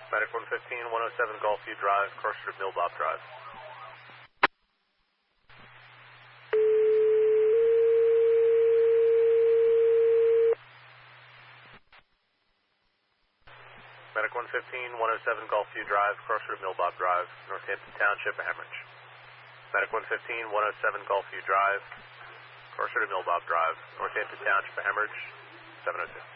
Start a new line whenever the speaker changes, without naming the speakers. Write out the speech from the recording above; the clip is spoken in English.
Medic 115, 107 Gulfview Drive, crosser to Millbop Drive. Medic 115, 107 Gulfview Drive, crosser to Millbop Drive, Northampton Township, Hemorrhage. Medic 115, 107 Gulfview Drive, crosser to Millbop Drive, Northampton Township, Hemorrhage, 702.